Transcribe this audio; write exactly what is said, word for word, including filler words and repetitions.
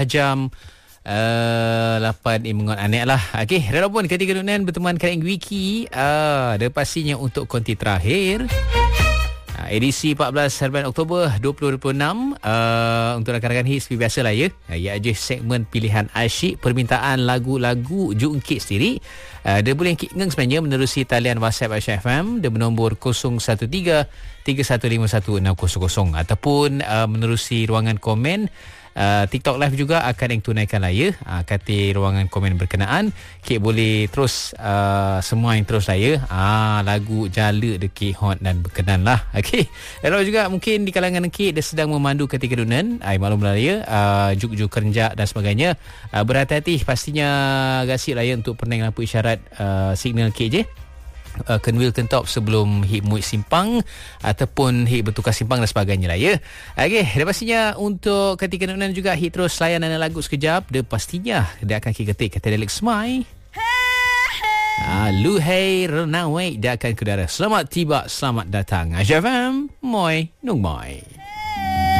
jam Uh, lapan imungan anek lah. Okey, walaupun ketika dunan berteman dengan Wiki, uh, ada pastinya untuk konti terakhir uh, edisi empat belas bulan Oktober dua ribu dua puluh enam, uh, untuk rakan-rakan hits seperti biasa lah ya. Uh, ia je segmen pilihan asyik, permintaan lagu-lagu Jungkit sendiri. Uh, dia boleh klik ngeng sebenarnya menerusi talian WhatsApp Aisyah F M dia bernombor kosong satu tiga tiga satu lima satu enam kosong kosong ataupun uh, menerusi ruangan komen. Uh, TikTok live juga akan yang tunaikan lah ya. uh, Kata ruangan komen berkenaan, Kik boleh terus uh, semua yang terus lah ya. uh, Lagu jala dekik hot dan berkenan lah. Okay. Lalu juga mungkin di kalangan Kik dia sedang memandu ketika dunan, ay, maklum lah ya, uh, juk-juk kerenjak dan sebagainya. uh, Berhati-hati pastinya gasik lah ya untuk pening lampu isyarat uh, signal Kik je. Uh, kenwil kentop sebelum hit muit simpang ataupun hit bertukar simpang dan sebagainya lah ya. Okey, dan pastinya untuk ketika nunan juga hit terus layanan lagu sekejap, dia pastinya dia akan ketik kata Alex Mai. Ah, Lu Hei Renawai dia akan ke udara. Selamat tiba, selamat datang. Aisyah F M, moi, nung moi.